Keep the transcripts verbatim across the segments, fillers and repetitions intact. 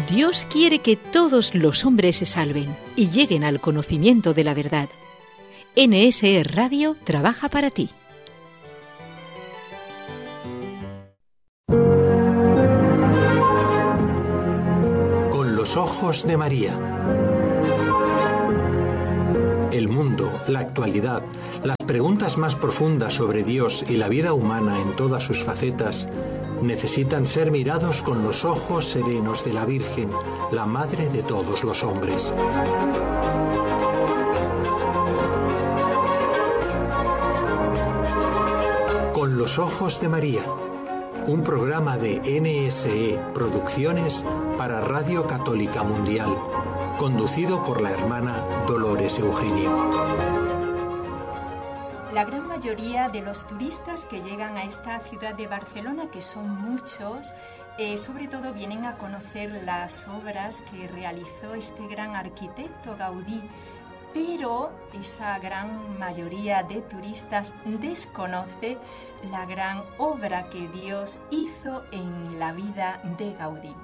Dios quiere que todos los hombres se salven y lleguen al conocimiento de la verdad. N S E Radio trabaja para ti. Con los ojos de María. El mundo, la actualidad, las preguntas más profundas sobre Dios y la vida humana en todas sus facetas necesitan ser mirados con los ojos serenos de la Virgen, la Madre de todos los hombres. Con los ojos de María, un programa de N S E Producciones para Radio Católica Mundial, conducido por la hermana Dolores Eugenio. La gran mayoría de los turistas que llegan a esta ciudad de Barcelona, que son muchos, eh, sobre todo vienen a conocer las obras que realizó este gran arquitecto Gaudí, pero esa gran mayoría de turistas desconoce la gran obra que Dios hizo en la vida de Gaudí.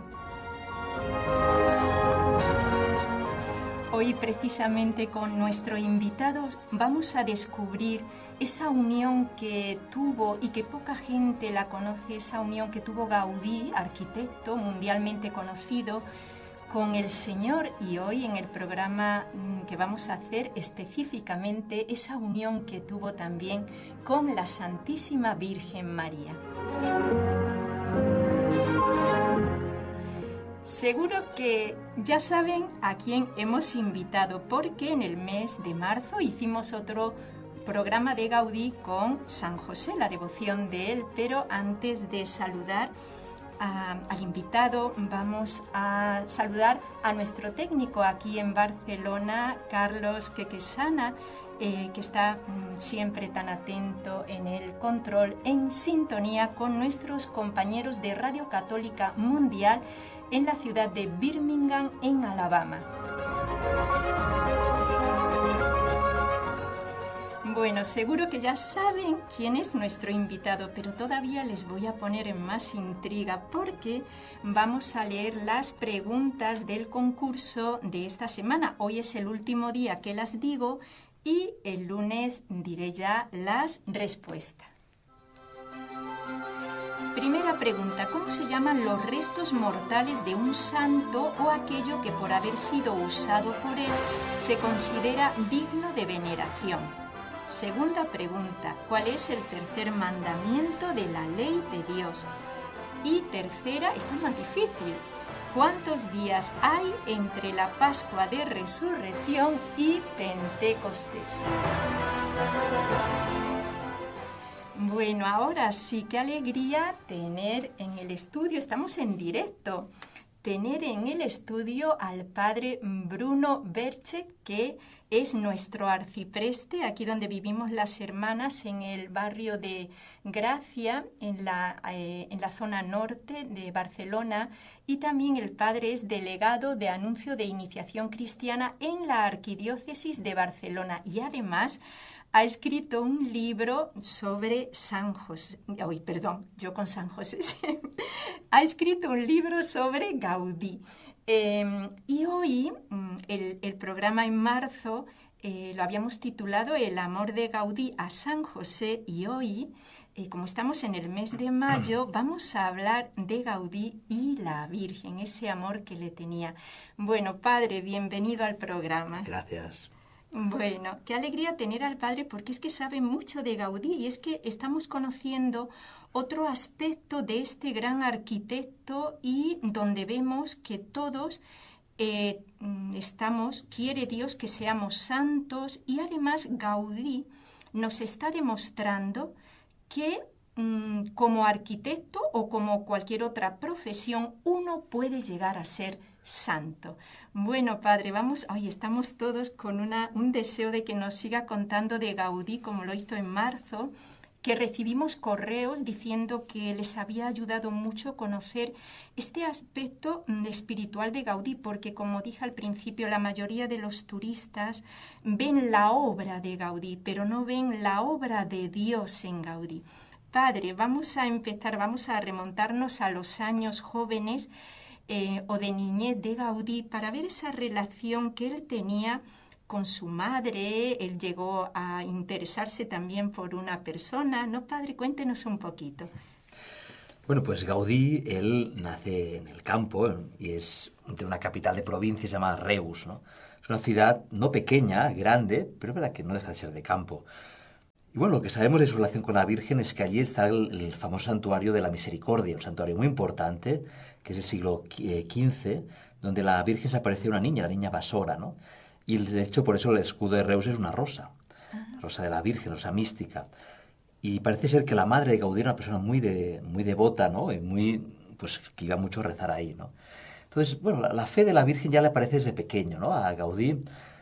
Hoy precisamente con nuestro invitado vamos a descubrir esa unión que tuvo y que poca gente la conoce, esa unión que tuvo Gaudí, arquitecto mundialmente conocido, con el Señor, y hoy en el programa que vamos a hacer específicamente esa unión que tuvo también con la Santísima Virgen María. Seguro que ya saben a quién hemos invitado, porque en el mes de marzo hicimos otro programa de Gaudí con San José, la devoción de él, pero antes de saludar a, al invitado, vamos a saludar a nuestro técnico aquí en Barcelona, Carlos Quequesana, eh, que está mm, siempre tan atento en el control, en sintonía con nuestros compañeros de Radio Católica Mundial en la ciudad de Birmingham, en Alabama. Bueno, seguro que ya saben quién es nuestro invitado, pero todavía les voy a poner en más intriga porque vamos a leer las preguntas del concurso de esta semana. Hoy es el último día que las digo y el lunes diré ya las respuestas. Primera pregunta: ¿cómo se llaman los restos mortales de un santo o aquello que por haber sido usado por él se considera digno de veneración? Segunda pregunta: ¿cuál es el tercer mandamiento de la ley de Dios? Y tercera, esta es más difícil: ¿cuántos días hay entre la Pascua de Resurrección y Pentecostés? Bueno, ahora sí, qué alegría tener en el estudio, estamos en directo, tener en el estudio al padre Bruno Berche, que es nuestro arcipreste, aquí donde vivimos las hermanas, en el barrio de Gracia, en la, eh, en la zona norte de Barcelona, y también el padre es delegado de anuncio de iniciación cristiana en la arquidiócesis de Barcelona, y además ha escrito un libro sobre San José, uy, perdón, yo con San José, sí. Ha escrito un libro sobre Gaudí. Eh, y hoy, el, el programa en marzo, eh, lo habíamos titulado El amor de Gaudí a San José, y hoy, eh, como estamos en el mes de mayo, vamos a hablar de Gaudí y la Virgen, ese amor que le tenía. Bueno, padre, bienvenido al programa. Gracias. Bueno, qué alegría tener al padre, porque es que sabe mucho de Gaudí y es que estamos conociendo otro aspecto de este gran arquitecto, y donde vemos que todos eh, estamos, quiere Dios que seamos santos, y además Gaudí nos está demostrando que mmm, como arquitecto o como cualquier otra profesión uno puede llegar a ser santo. Bueno, padre, vamos, hoy estamos todos con una, un deseo de que nos siga contando de Gaudí, como lo hizo en marzo, que recibimos correos diciendo que les había ayudado mucho conocer este aspecto espiritual de Gaudí, porque, como dije al principio, la mayoría de los turistas ven la obra de Gaudí, pero no ven la obra de Dios en Gaudí. Padre, vamos a empezar, vamos a remontarnos a los años jóvenes. eh, o de niñez de Gaudí para ver esa relación que él tenía con su madre. Él llegó a interesarse también por una persona, ¿no, padre? Cuéntenos un poquito. Bueno, pues Gaudí, él nace en el campo y es de una capital de provincia llamada Reus, ¿no? Es una ciudad no pequeña, grande, pero es verdad que no deja de ser de campo. Y bueno, lo que sabemos de su relación con la Virgen es que allí está el, el famoso santuario de la Misericordia, un santuario muy importante, que es del siglo quince, donde la Virgen se aparece una niña, la niña Basora, ¿no? Y de hecho por eso el escudo de Reus es una rosa, la rosa de la Virgen, rosa mística. Y parece ser que la madre de Gaudí era una persona muy, de, muy devota, ¿no? Y muy, pues, que iba mucho a rezar ahí, ¿no? Entonces, bueno, la, la fe de la Virgen ya le aparece desde pequeño, ¿no? A Gaudí,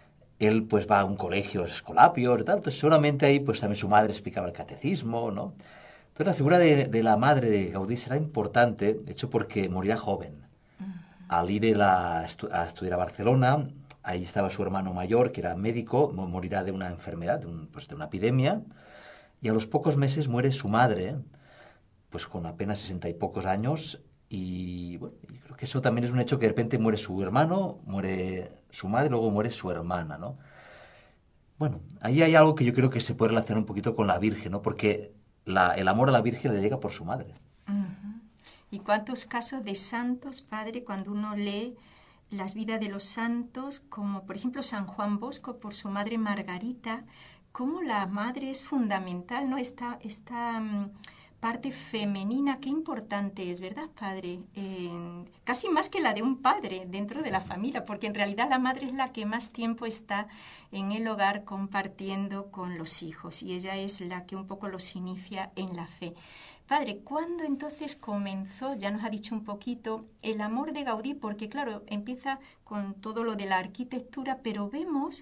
él pues va a un colegio escolapio y tal, entonces seguramente ahí pues también su madre explicaba el catecismo, ¿no? Entonces la figura de, de la madre de Gaudí será importante, de hecho porque morirá joven. Uh-huh. Al ir él a, estu a estudiar a Barcelona, ahí estaba su hermano mayor, que era médico, morirá de una enfermedad, de, un, pues, de una epidemia, y a los pocos meses muere su madre, pues con apenas sesenta y pocos años, y bueno, yo creo que eso también es un hecho que de repente muere su hermano, muere su madre, luego muere su hermana, ¿no? Bueno, ahí hay algo que yo creo que se puede relacionar un poquito con la Virgen, ¿no? Porque la, el amor a la Virgen le llega por su madre. Uh-huh. ¿Y cuántos casos de santos, padre, cuando uno lee las vidas de los santos, como por ejemplo San Juan Bosco por su madre Margarita, cómo la madre es fundamental, ¿no? Esta, esta um, parte femenina, qué importante es, ¿verdad, padre? Eh, casi más que la de un padre dentro de la familia, porque en realidad la madre es la que más tiempo está en el hogar compartiendo con los hijos y ella es la que un poco los inicia en la fe. Padre, ¿cuándo entonces comenzó, ya nos ha dicho un poquito, el amor de Gaudí? Porque claro, empieza con todo lo de la arquitectura, pero vemos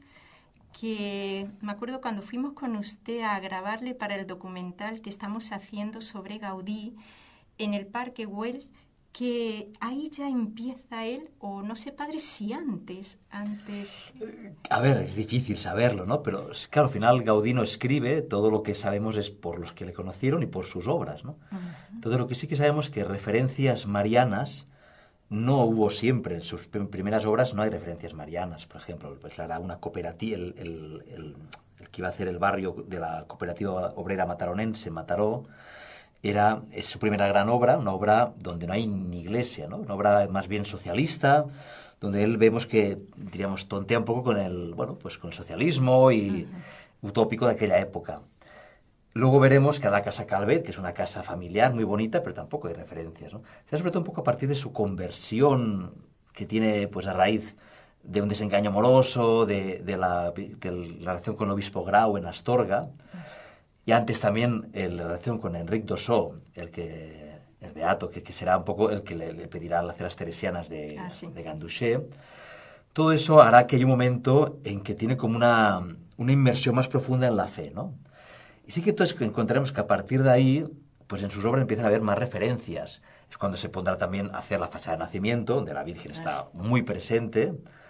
que me acuerdo cuando fuimos con usted a grabarle para el documental que estamos haciendo sobre Gaudí en el Parque Güell, que ahí ya empieza él, o no sé, padre, si antes, antes... A ver, es difícil saberlo, ¿no? Pero claro, al final Gaudí no escribe, todo lo que sabemos es por los que le conocieron y por sus obras, ¿no? Uh-huh. Entonces lo que sí que sabemos es que referencias marianas no hubo siempre. En sus primeras obras no hay referencias marianas, por ejemplo, pues era una cooperativa, el, el, el, el que iba a hacer el barrio de la cooperativa obrera mataronense, Mataró, era, es su primera gran obra, una obra donde no hay ni iglesia, ¿no? Una obra más bien socialista, donde él vemos que, diríamos, tontea un poco con el, bueno, pues con el socialismo y uh-huh. utópico de aquella época. Luego veremos que a la Casa Calvet, que es una casa familiar muy bonita, pero tampoco hay referencias, ¿no? Se da sobre todo un poco a partir de su conversión, que tiene pues a raíz de un desengaño amoroso, de, de, la, de la relación con el obispo Grau en Astorga, sí. Y antes también el, la relación con Enric d'Ossó, el, que, el beato, que, que será un poco el que le, le pedirá las ceras teresianas de, ah, sí. de Ganduxer. Todo eso hará que haya un momento en que tiene como una, una inmersión más profunda en la fe, ¿no? Y sí que entonces encontraremos que a partir de ahí, pues en sus obras empiezan a haber más referencias. Es cuando se pondrá también a hacer la fachada de nacimiento, donde la Virgen está muy presente.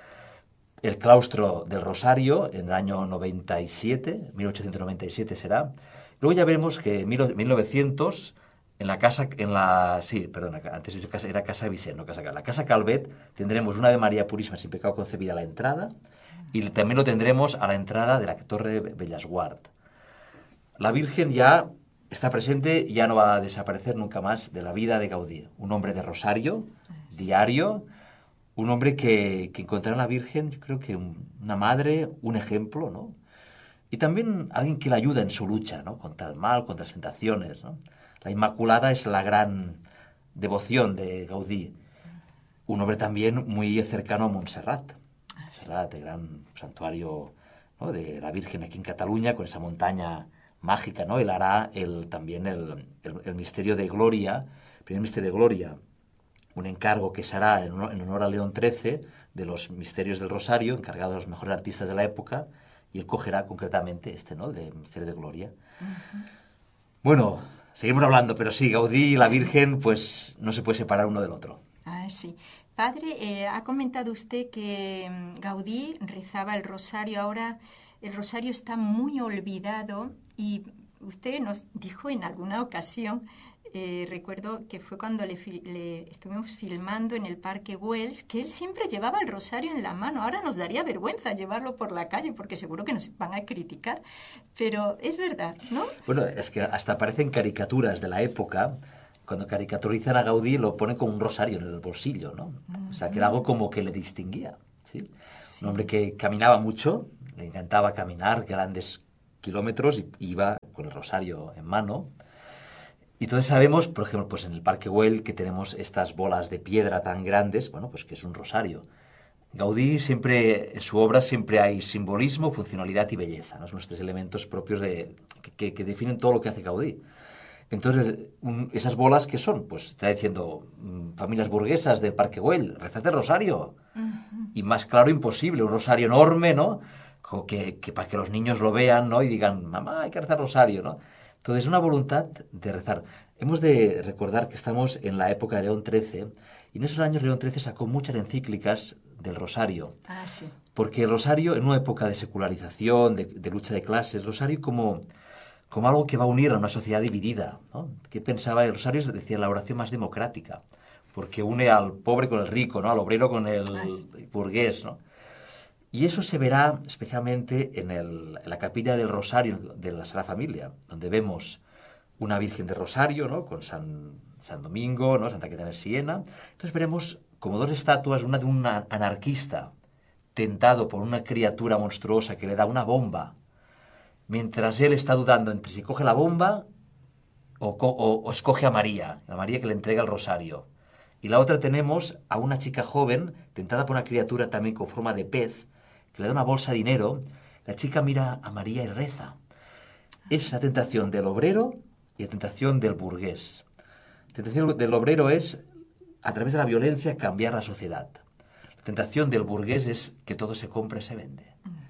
El claustro del Rosario, en el año noventa y siete, mil ochocientos noventa y siete será. Luego ya veremos que en mil novecientos, en la casa, en la, sí, perdón, antes era Casa Vicent, no Casa Calvet. La Casa Calvet tendremos una Ave María Purísima sin pecado concebida a la entrada, y también lo tendremos a la entrada de la Torre Bellesguard. La Virgen ya está presente y ya no va a desaparecer nunca más de la vida de Gaudí. Un hombre de rosario, sí. diario, un hombre que, que encontrará a la Virgen, yo creo que un, una madre, un ejemplo, ¿no? Y también alguien que le ayuda en su lucha, ¿no? Contra el mal, contra las tentaciones, ¿no? La Inmaculada es la gran devoción de Gaudí. Un hombre también muy cercano a Montserrat. Montserrat, el gran santuario, ¿no? de la Virgen aquí en Cataluña, con esa montaña mágica, ¿no? Él hará el, también el, el, el misterio de Gloria, el primer misterio de Gloria, un encargo que se hará en honor, en honor a León trece, de los misterios del Rosario, encargado de los mejores artistas de la época, y él cogerá concretamente este, ¿no? De misterio de Gloria. Uh-huh. Bueno, seguimos hablando, pero sí, Gaudí y la Virgen, pues no se puede separar uno del otro. Ah, sí. Padre, eh, ha comentado usted que Gaudí rezaba el Rosario. Ahora el Rosario está muy olvidado y usted nos dijo en alguna ocasión Eh, recuerdo que fue cuando le, le estuvimos filmando en el Parque Güell, que él siempre llevaba el rosario en la mano. Ahora nos daría vergüenza llevarlo por la calle porque seguro que nos van a criticar, pero es verdad, ¿no? Bueno, es que hasta aparecen caricaturas de la época. Cuando caricaturizan a Gaudí lo ponen con un rosario en el bolsillo, ¿no? Uh-huh. O sea, que era algo como que le distinguía, ¿sí? Sí. Un hombre que caminaba mucho, le encantaba caminar grandes kilómetros y iba con el rosario en mano. Y entonces sabemos, por ejemplo, pues en el Parque Güell, que tenemos estas bolas de piedra tan grandes, bueno, pues que es un rosario. Gaudí siempre, en su obra siempre hay simbolismo, funcionalidad y belleza, ¿no? Son los tres elementos propios de, que, que definen todo lo que hace Gaudí. Entonces, un, ¿esas bolas qué son? Pues está diciendo, familias burguesas del Parque Güell, rezad el rosario. Uh-huh. Y más claro imposible, un rosario enorme, ¿no? Que, que para que los niños lo vean, ¿no? Y digan, mamá, hay que rezar rosario, ¿no? Entonces, una voluntad de rezar. Hemos de recordar que estamos en la época de León trece, y en esos años León trece sacó muchas encíclicas del rosario. Ah, sí. Porque el rosario, en una época de secularización, de, de lucha de clases, el rosario como, como algo que va a unir a una sociedad dividida, ¿no? ¿Qué pensaba? El rosario es, decía, la oración más democrática, porque une al pobre con el rico, ¿no? Al obrero con el ah, sí. burgués, ¿no? Y eso se verá especialmente en, el, en la capilla del Rosario de la Sagrada Familia, donde vemos una Virgen de Rosario, ¿no? Con San, San Domingo, ¿no? Santa Catarina de Siena. Entonces veremos como dos estatuas, una de un anarquista tentado por una criatura monstruosa que le da una bomba, mientras él está dudando entre si coge la bomba o, o, o escoge a María, a María que le entrega el rosario. Y la otra tenemos a una chica joven tentada por una criatura también con forma de pez, que le da una bolsa de dinero. La chica mira a María y reza. Es la tentación del obrero y la tentación del burgués. La tentación del obrero es, a través de la violencia, cambiar la sociedad. La tentación del burgués es que todo se compra y se vende.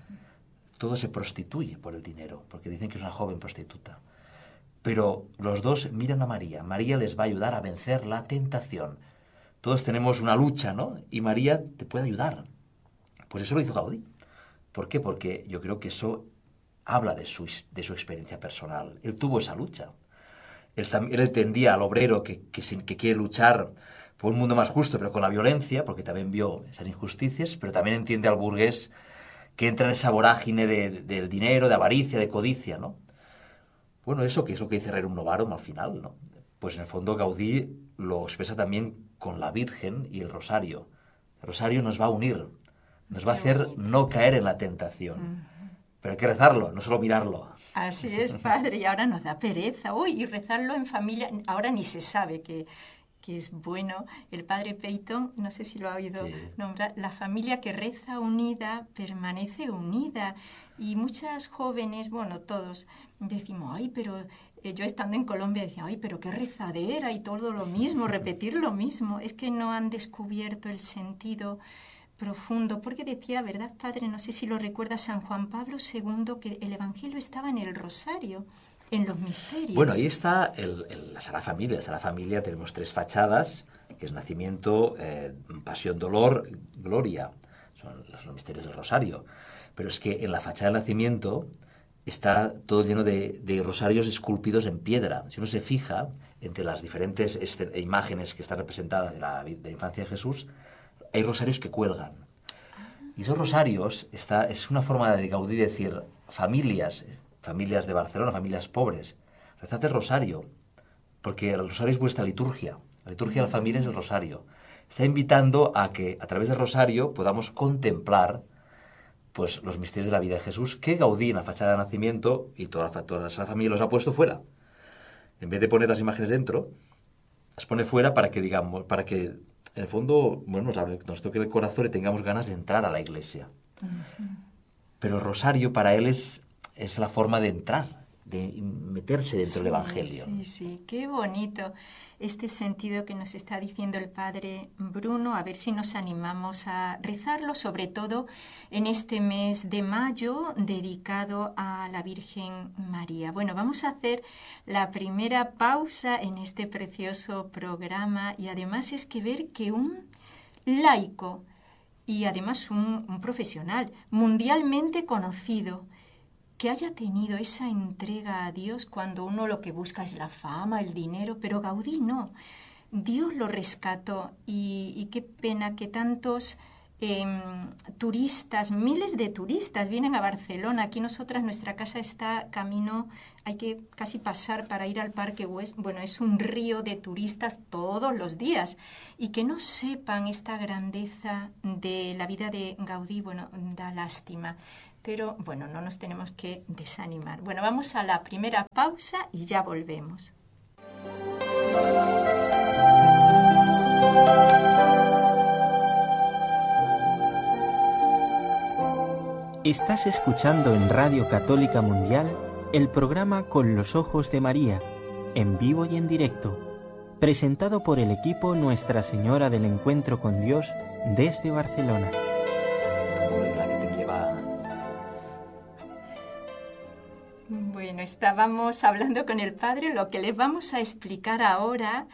Todo se prostituye por el dinero, porque dicen que es una joven prostituta. Pero los dos miran a María. María les va a ayudar a vencer la tentación. Todos tenemos una lucha, ¿no? Y María te puede ayudar. Pues eso lo hizo Gaudí. ¿Por qué? Porque yo creo que eso habla de su, de su experiencia personal. Él tuvo esa lucha. Él, él entendía al obrero que, que, que quiere luchar por un mundo más justo, pero con la violencia, porque también vio esas injusticias, pero también entiende al burgués que entra en esa vorágine de, de, del dinero, de avaricia, de codicia, ¿no? Bueno, eso que es lo que dice Rerum Novarum al final, ¿no? Pues en el fondo Gaudí lo expresa también con la Virgen y el rosario. El rosario nos va a unir, nos va a hacer no caer en la tentación. Uh-huh. Pero hay que rezarlo, no solo mirarlo. Así es, padre, y ahora nos da pereza. Uy, y rezarlo en familia, ahora ni se sabe que, que es bueno. El padre Peyton, no sé si lo ha oído sí. nombrar, la familia que reza unida permanece unida. Y muchas jóvenes, bueno, todos, decimos, ay, pero eh, yo estando en Colombia decía, ay, pero qué rezadera y todo lo mismo, repetir lo mismo. Es que no han descubierto el sentido profundo, porque decía, ¿verdad, padre? No sé si lo recuerda San Juan Pablo segundo, que el Evangelio estaba en el rosario, en los misterios. Bueno, ahí está el, el, la Sagrada Familia. La Sagrada Familia tenemos tres fachadas, que es nacimiento, eh, pasión, dolor, gloria. Son los, los misterios del rosario. Pero es que en la fachada del nacimiento está todo lleno de, de rosarios esculpidos en piedra. Si uno se fija entre las diferentes este, imágenes que están representadas de la, de la infancia de Jesús, hay rosarios que cuelgan. Y esos rosarios está, es una forma de Gaudí decir, familias, familias de Barcelona, familias pobres, rezad el rosario, porque el rosario es vuestra liturgia. La liturgia de la familia es el rosario. Está invitando a que a través del rosario podamos contemplar pues, los misterios de la vida de Jesús, que Gaudí en la fachada de nacimiento y toda la, toda la familia los ha puesto fuera. En vez de poner las imágenes dentro, las pone fuera para que, digamos, para que en el fondo, bueno, nos, nos toque el corazón y tengamos ganas de entrar a la iglesia. Uh-huh. Pero el rosario para él es, es la forma de entrar, de meterse dentro sí, del Evangelio. Sí, sí, qué bonito este sentido que nos está diciendo el padre Bruno. A ver si nos animamos a rezarlo, sobre todo en este mes de mayo dedicado a la Virgen María. Bueno, vamos a hacer la primera pausa en este precioso programa, y además es que ver que un laico y además un, un profesional mundialmente conocido, que haya tenido esa entrega a Dios cuando uno lo que busca es la fama, el dinero, pero Gaudí no. Dios lo rescató y, y qué pena que tantos eh, turistas, miles de turistas vienen a Barcelona. Aquí nosotras, nuestra casa está camino, hay que casi pasar para ir al Parque Güell. Bueno, es un río de turistas todos los días y que no sepan esta grandeza de la vida de Gaudí, bueno, da lástima. Pero bueno, no nos tenemos que desanimar. Bueno, vamos a la primera pausa y ya volvemos. Estás escuchando en Radio Católica Mundial el programa Con los Ojos de María, en vivo y en directo, presentado por el equipo Nuestra Señora del Encuentro con Dios desde Barcelona. Bueno, estábamos hablando con el padre, lo que les vamos a explicar ahora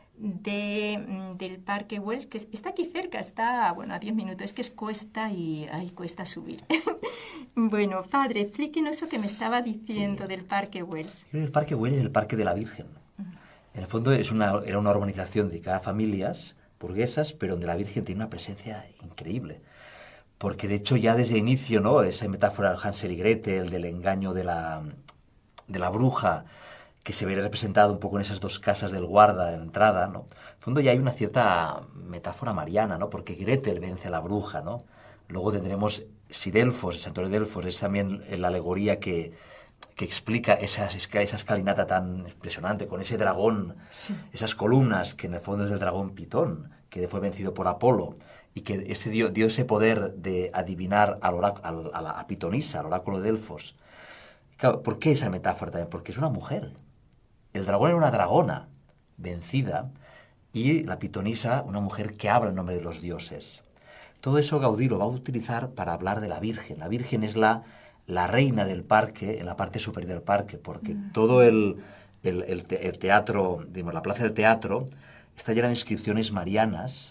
de, del Parque Güell, que está aquí cerca, está, bueno, a diez minutos, es que es cuesta y ay, cuesta subir. Bueno, padre, explíquenos eso que me estaba diciendo sí. del Parque Güell. El Parque Güell es el Parque de la Virgen. En el fondo es una, era una urbanización dedicada a familias burguesas, pero donde la Virgen tiene una presencia increíble. Porque de hecho ya desde el inicio, ¿no?, esa metáfora del Hansel y Gretel, del engaño de la, de la bruja, que se ve representado un poco en esas dos casas del guarda de entrada, ¿no? En el fondo ya hay una cierta metáfora mariana, ¿no?, porque Gretel vence a la bruja, ¿no? Luego tendremos si Delfos, el santuario de Delfos, es también la alegoría que, que explica esas, esa escalinata tan impresionante, con ese dragón, sí. esas columnas, que en el fondo es el dragón Pitón, que fue vencido por Apolo, y que ese dio, dio ese poder de adivinar al al, a, la, a Pitonisa, al oráculo de Delfos. Claro, ¿por qué esa metáfora también? Porque es una mujer. El dragón era una dragona vencida y la Pitonisa una mujer que habla en nombre de los dioses. Todo eso Gaudí lo va a utilizar para hablar de la Virgen. La Virgen es la, la reina del parque, en la parte superior del parque, porque mm. todo el, el, el, te, el teatro, digamos, la plaza del teatro, está llena de inscripciones marianas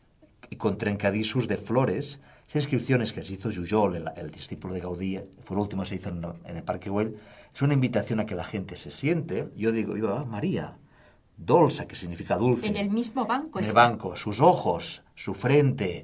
y con trencadissos de flores. Esas inscripciones que se hizo Jujol, el, el discípulo de Gaudí, fue lo último que se hizo en, en el Parque Güell, es una invitación a que la gente se siente. Yo digo, yo, ah, María, dolsa, que significa dulce. En el mismo banco. En el banco, sus ojos, su frente,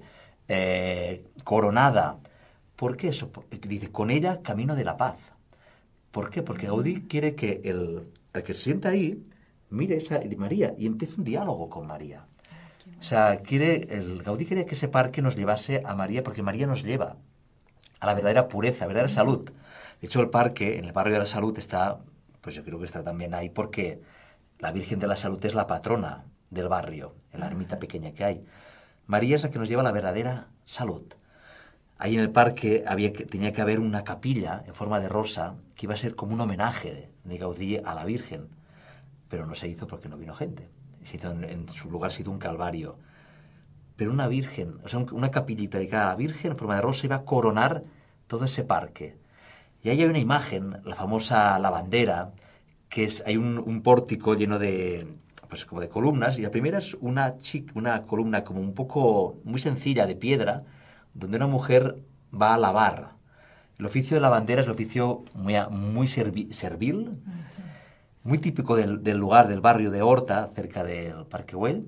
eh, coronada. ¿Por qué eso? Dice, con ella camino de la paz. ¿Por qué? Porque Gaudí quiere que el, el que se sienta ahí mire esa María y empiece un diálogo con María. O sea, quiere, el Gaudí quería que ese parque nos llevase a María, porque María nos lleva a la verdadera pureza, a la verdadera salud. De hecho, el parque, en el barrio de la Salud, está, pues yo creo que está también ahí, porque la Virgen de la Salud es la patrona del barrio, en la ermita pequeña que hay. María es la que nos lleva a la verdadera salud. Ahí en el parque había que, tenía que haber una capilla en forma de rosa, que iba a ser como un homenaje de, de Gaudí a la Virgen, pero no se hizo porque no vino gente. Se hizo en, en su lugar se hizo un calvario. Pero una virgen, o sea, un, una capillita dedicada a la Virgen en forma de rosa iba a coronar todo ese parque. Y ahí hay una imagen, la famosa lavandera, que es, hay un, un pórtico lleno de, pues como de columnas, y la primera es una, chic, una columna como un poco, muy sencilla, de piedra, donde una mujer va a lavar. El oficio de lavandera es el oficio muy, muy servi, servil, muy típico del, del lugar, del barrio de Horta, cerca del Parque Güell,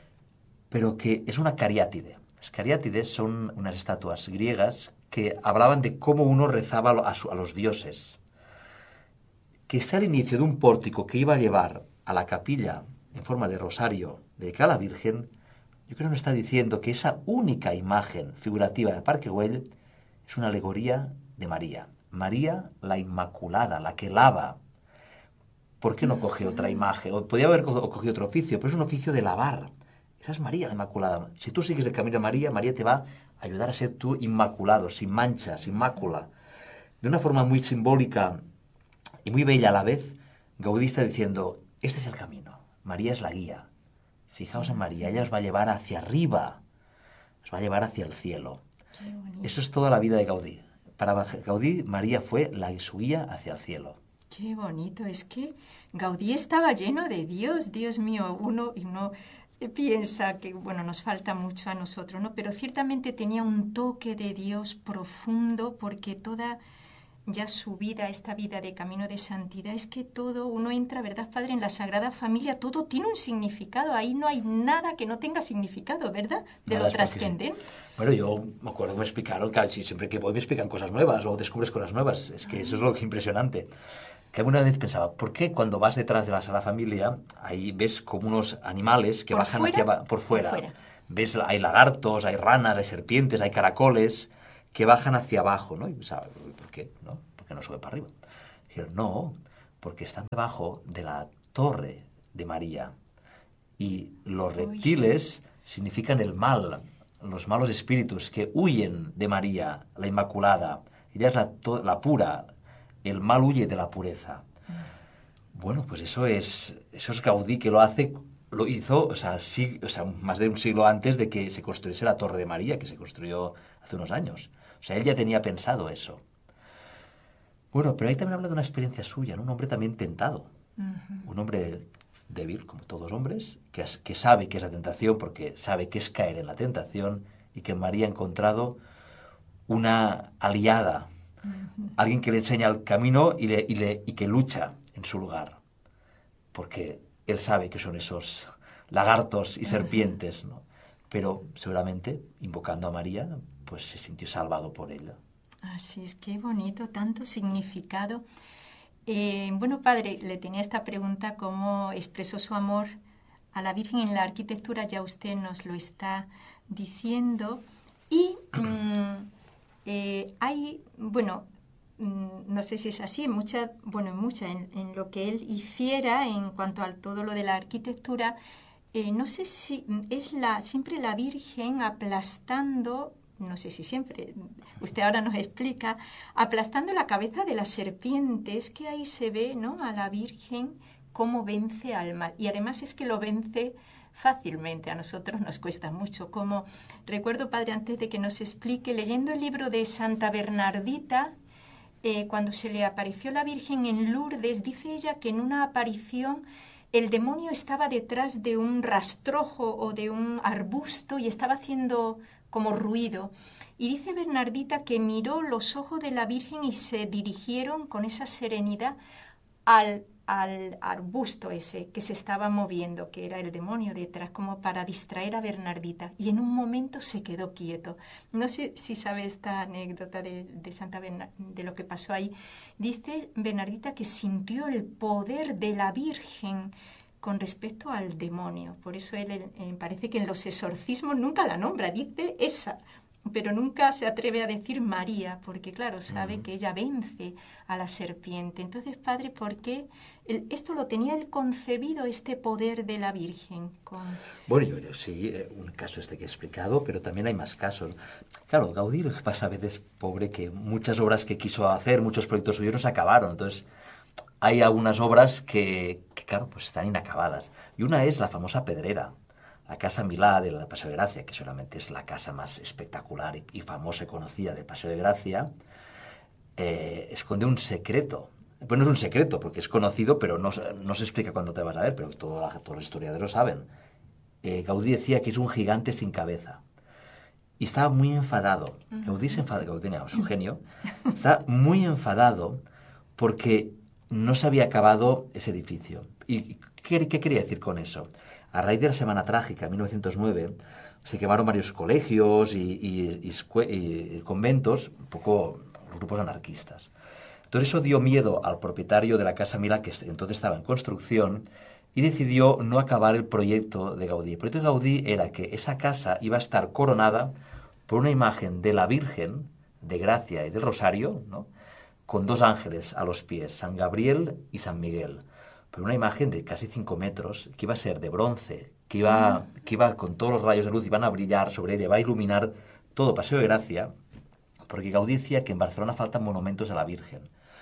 pero que es una cariátide. Las cariátides son unas estatuas griegas que hablaban de cómo uno rezaba a, su, a los dioses. Que está al inicio de un pórtico que iba a llevar a la capilla en forma de rosario dedicada a la Virgen, yo creo que nos está diciendo que esa única imagen figurativa del Parque Güell es una alegoría de María. María la Inmaculada, la que lava. ¿Por qué no coge otra imagen? O podía haber cogido otro oficio, pero es un oficio de lavar. Esa es María la Inmaculada. Si tú sigues el camino de María, María te va a ayudar a ser tú inmaculado, sin mancha, sin mácula. De una forma muy simbólica y muy bella a la vez, Gaudí está diciendo, este es el camino. María es la guía. Fijaos en María, ella os va a llevar hacia arriba, os va a llevar hacia el cielo. Eso es toda la vida de Gaudí. Para Gaudí, María fue la, su guía hacia el cielo. Qué bonito, es que Gaudí estaba lleno de Dios, Dios mío, uno y uno piensa que, bueno, nos falta mucho a nosotros, ¿no? Pero ciertamente tenía un toque de Dios profundo porque toda ya su vida, esta vida de camino de santidad, es que todo, uno entra, ¿verdad, Padre? En la Sagrada Familia, todo tiene un significado, ahí no hay nada que no tenga significado, ¿verdad? De Nada, lo trascendente. Sí. Bueno, yo me acuerdo, me explicaron, que siempre que voy me explican cosas nuevas o descubres cosas nuevas, es que eso es lo que es impresionante. Que alguna vez pensaba, ¿por qué cuando vas detrás de la Sagrada Familia, ahí ves como unos animales que ¿Por bajan fuera? hacia por fuera? Por fuera. Ves, hay lagartos, hay ranas, hay serpientes, hay caracoles que bajan hacia abajo, ¿no? Y pensaba, ¿por qué? ¿No? ¿Por qué no sube para arriba? Dijeron, no, porque están debajo de la torre de María. Y los reptiles significan el mal, los malos espíritus que huyen de María, la Inmaculada. Ella es la, la pura, el mal huye de la pureza. Bueno, pues eso es, eso es Gaudí, que lo hace, lo hizo, o sea, sí, o sea, más de un siglo antes de que se construyese la Torre de María, que se construyó hace unos años. O sea, él ya tenía pensado eso. Bueno, pero ahí también habla de una experiencia suya, ¿no? Un hombre también tentado. Uh-huh. Un hombre débil, como todos los hombres, que, que sabe que es la tentación, porque sabe que es caer en la tentación, y que María ha encontrado una aliada, uh-huh. alguien que le enseña el camino y, le, y, le, y que lucha en su lugar, porque él sabe que son esos lagartos y serpientes, ¿no? Pero seguramente, invocando a María, pues se sintió salvado por ella. Así es, qué bonito, tanto significado. Eh, bueno, padre, le tenía esta pregunta, ¿cómo expresó su amor a la Virgen en la arquitectura? Ya usted nos lo está diciendo. Y mm, eh, hay, bueno, no sé si es así, en mucha, bueno, en mucha, en, en lo que él hiciera en cuanto a todo lo de la arquitectura, eh, no sé si es la siempre la Virgen aplastando, no sé si siempre, usted ahora nos explica, aplastando la cabeza de la serpiente. Es que ahí se ve, ¿no?, a la Virgen cómo vence al mal. Y además es que lo vence fácilmente, a nosotros nos cuesta mucho. Como recuerdo, padre, antes de que nos explique, leyendo el libro de Santa Bernardita, Eh, cuando se le apareció la Virgen en Lourdes, dice ella que en una aparición el demonio estaba detrás de un rastrojo o de un arbusto y estaba haciendo como ruido. Y dice Bernardita que miró los ojos de la Virgen y se dirigieron con esa serenidad al, al arbusto ese que se estaba moviendo, que era el demonio detrás, como para distraer a Bernardita. Y en un momento se quedó quieto. No sé si sabe esta anécdota de, de Santa Bernardita, de lo que pasó ahí. Dice Bernardita que sintió el poder de la Virgen con respecto al demonio. Por eso él, él parece que en los exorcismos nunca la nombra, dice esa, pero nunca se atreve a decir María, porque claro, sabe uh-huh. que ella vence a la serpiente. Entonces, padre, ¿por qué el, esto lo tenía él concebido, este poder de la Virgen? Con... Bueno, yo, yo sí, un caso este que he explicado, pero también hay más casos. Claro, Gaudí lo que pasa a veces, pobre, que muchas obras que quiso hacer, muchos proyectos suyos no se acabaron. Entonces, hay algunas obras que, que, claro, pues están inacabadas. Y una es la famosa Pedrera, la Casa Milá de la Paseo de Gracia, que solamente es la casa más espectacular y, y famosa y conocida del Paseo de Gracia, eh, esconde un secreto. Bueno, no es un secreto, porque es conocido, pero no, no se explica cuándo te vas a ver, pero todo, todos los historiadores saben. Eh, Gaudí decía que es un gigante sin cabeza. Y estaba muy enfadado. Gaudí se enfadó, Gaudí, no, su genio, está muy enfadado porque no se había acabado ese edificio. ¿Y qué, qué quería decir con eso? A raíz de la Semana Trágica, en mil novecientos nueve, se quemaron varios colegios y, y, y, y, y conventos, un poco los grupos anarquistas. Entonces eso dio miedo al propietario de la Casa Milá, que entonces estaba en construcción, y decidió no acabar el proyecto de Gaudí. El proyecto de Gaudí era que esa casa iba a estar coronada por una imagen de la Virgen, de Gracia y del Rosario, ¿no?, con dos ángeles a los pies, San Gabriel y San Miguel. Pero una imagen de casi cinco metros, que iba a ser de bronce, que iba, que iba con todos los rayos de luz, iban a brillar sobre ella, va a iluminar todo Paseo de Gracia, porque Gaudí decía que en Barcelona faltan monumentos a la Virgen.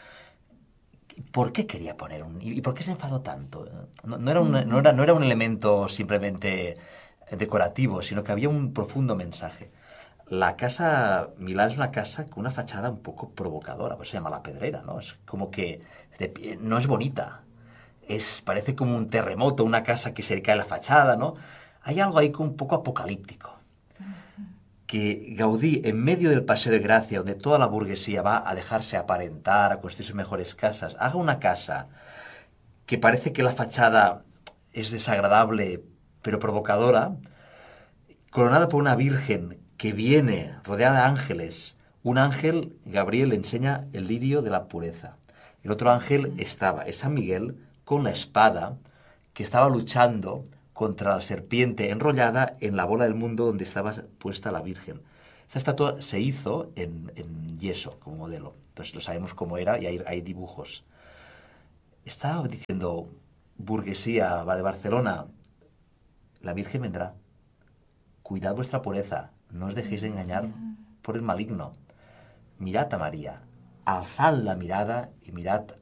¿Por qué quería poner un...? ¿Y por qué se enfadó tanto? No, no, era, un, no, era, no era un elemento simplemente decorativo, sino que había un profundo mensaje. La Casa Milá es una casa con una fachada un poco provocadora, pues se llama La Pedrera, ¿no? Es como que de, no es bonita. Es, parece como un terremoto, una casa que se le cae la fachada, ¿no? Hay algo ahí como un poco apocalíptico. que Gaudí, en medio del Paseo de Gracia, donde toda la burguesía va a dejarse aparentar, a construir sus mejores casas, haga una casa que parece que la fachada es desagradable, pero provocadora, coronada por una virgen que viene rodeada de ángeles. Un ángel, Gabriel, le enseña el lirio de la pureza. El otro ángel estaba, es San Miguel, con la espada, que estaba luchando contra la serpiente enrollada en la bola del mundo donde estaba puesta la Virgen. Esta estatua se hizo en, en yeso como modelo. Entonces lo sabemos cómo era y hay, hay dibujos. Estaba diciendo, burguesía va de Barcelona, la Virgen vendrá. Cuidad vuestra pureza, no os dejéis de engañar por el maligno. Mirad a María, alzad la mirada y mirad